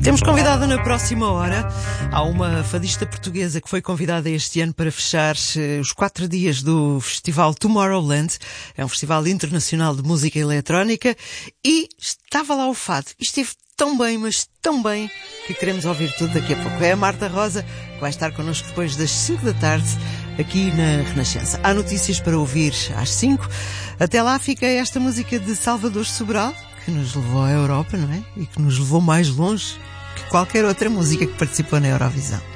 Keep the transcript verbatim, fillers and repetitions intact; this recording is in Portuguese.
Temos convidada na próxima hora. Há uma fadista portuguesa que foi convidada este ano para fechar uh, os quatro dias do festival Tomorrowland. É um festival internacional de música eletrónica e estava lá o fado. E esteve tão bem, mas tão bem, que queremos ouvir tudo daqui a pouco. É a Marta Rosa, que vai estar connosco depois das cinco da tarde, aqui na Renascença. Há notícias para ouvir às cinco. Até lá fica esta música de Salvador Sobral, que nos levou à Europa, não é? E que nos levou mais longe que qualquer outra música que participou na Eurovisão.